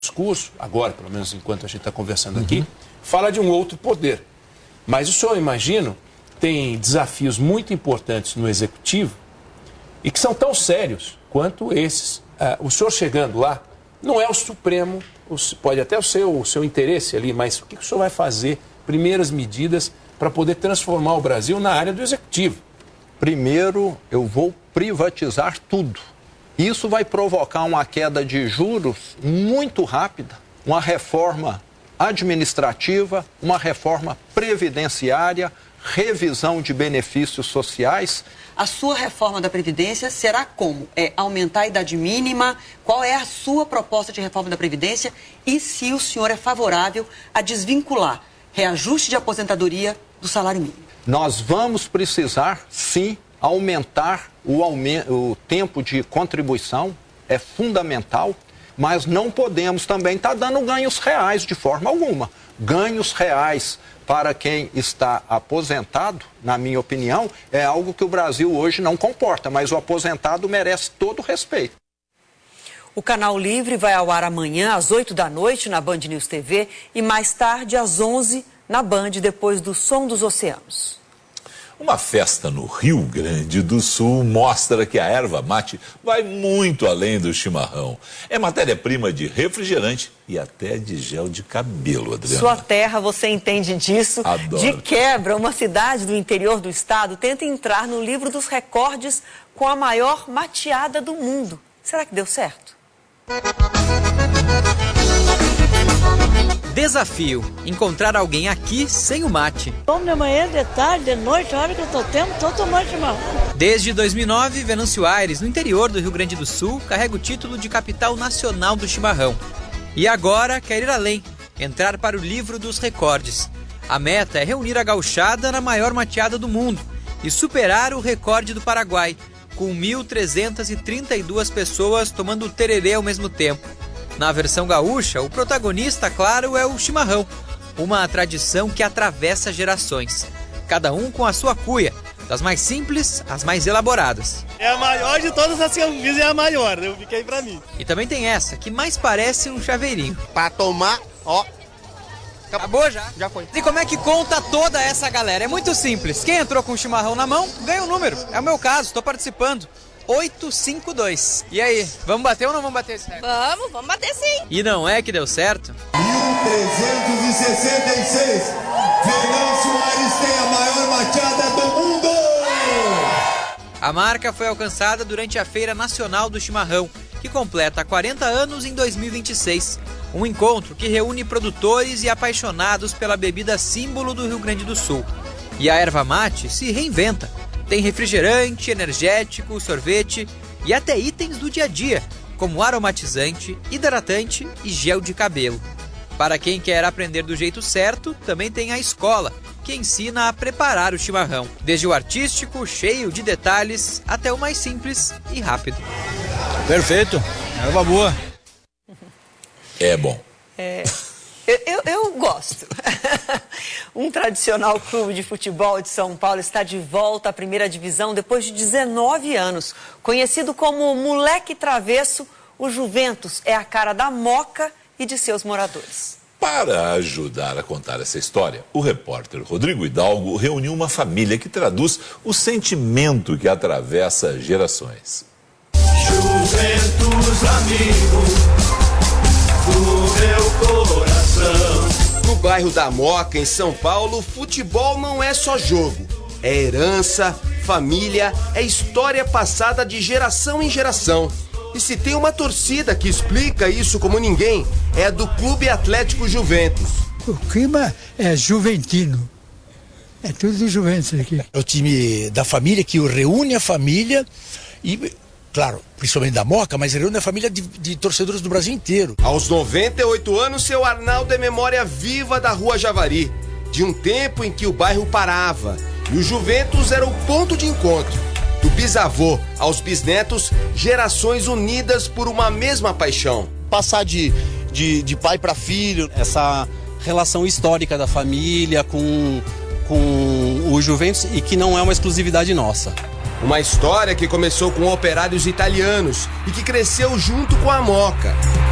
discurso, agora, pelo menos enquanto a gente está conversando aqui, fala de um outro poder. Mas o senhor, imagino, tem desafios muito importantes no Executivo e que são tão sérios quanto esses. O senhor chegando lá, não é o Supremo, pode até ser o seu interesse ali, mas o que o senhor vai fazer? Primeiras medidas para poder transformar o Brasil na área do Executivo. Primeiro, eu vou privatizar tudo. Isso vai provocar uma queda de juros muito rápida, uma reforma administrativa, uma reforma previdenciária, revisão de benefícios sociais. A sua reforma da Previdência será como? É aumentar a idade mínima? Qual é a sua proposta de reforma da Previdência? E se o senhor é favorável a desvincular reajuste de aposentadoria do salário mínimo? Nós vamos precisar, sim, aumentar o tempo de contribuição, é fundamental, mas não podemos também estar dando ganhos reais de forma alguma. Ganhos reais para quem está aposentado, na minha opinião, é algo que o Brasil hoje não comporta, mas o aposentado merece todo o respeito. O Canal Livre vai ao ar amanhã às 8 da noite na Band News TV e mais tarde às 11 na Band, depois do Som dos Oceanos. Uma festa no Rio Grande do Sul mostra que a erva mate vai muito além do chimarrão. É matéria-prima de refrigerante e até de gel de cabelo, Adriana. Sua terra, você entende disso? Adoro. De quebra, uma cidade do interior do estado tenta entrar no livro dos recordes com a maior mateada do mundo. Será que deu certo? Desafio: encontrar alguém aqui sem o mate. Tomo de manhã, de tarde, de noite, a hora que eu tô tendo, tô tomando chimarrão. Desde 2009, Venâncio Aires, no interior do Rio Grande do Sul, carrega o título de capital nacional do chimarrão. E agora quer ir além, entrar para o livro dos recordes. A meta é reunir a gauchada na maior mateada do mundo e superar o recorde do Paraguai, com 1.332 pessoas tomando tererê ao mesmo tempo. Na versão gaúcha, o protagonista, claro, é o chimarrão, uma tradição que atravessa gerações, cada um com a sua cuia, das mais simples às mais elaboradas. É a maior de todas as que eu fiz, é a maior, eu fiquei pra mim. E também tem essa, que mais parece um chaveirinho. Pra tomar, ó. Acabou já? Já foi. E como é que conta toda essa galera? É muito simples, quem entrou com o chimarrão na mão, ganha um número. É o meu caso, estou participando. 852. E aí, vamos bater ou não vamos bater esse recorde? Vamos bater sim. E não é que deu certo? 1366. Venâncio Aires tem a maior mateada do mundo. A marca foi alcançada durante a Feira Nacional do Chimarrão, que completa 40 anos em 2026. Um encontro que reúne produtores e apaixonados pela bebida símbolo do Rio Grande do Sul. E a erva mate se reinventa. Tem refrigerante, energético, sorvete e até itens do dia a dia, como aromatizante, hidratante e gel de cabelo. Para quem quer aprender do jeito certo, também tem a escola, que ensina a preparar o chimarrão. Desde o artístico, cheio de detalhes, até o mais simples e rápido. Perfeito, erva boa. É bom. Eu gosto. Um tradicional clube de futebol de São Paulo está de volta à primeira divisão depois de 19 anos. Conhecido como Moleque Travesso, o Juventus é a cara da Moca e de seus moradores. Para ajudar a contar essa história, o repórter Rodrigo Hidalgo reuniu uma família que traduz o sentimento que atravessa gerações. Juventus, amigo do meu coração. No bairro da Moca, em São Paulo, futebol não é só jogo. É herança, família, é história passada de geração em geração. E se tem uma torcida que explica isso como ninguém, é a do Clube Atlético Juventus. O clima é juventino. É tudo do Juventus aqui. É o time da família que reúne a família e, claro, principalmente da Moca, mas reúne a família de torcedores do Brasil inteiro. Aos 98 anos, seu Arnaldo é memória viva da Rua Javari, de um tempo em que o bairro parava e o Juventus era o ponto de encontro. Do bisavô aos bisnetos, gerações unidas por uma mesma paixão. Passar de pai para filho, essa relação histórica da família com o Juventus e que não é uma exclusividade nossa. Uma história que começou com operários italianos e que cresceu junto com a Moca.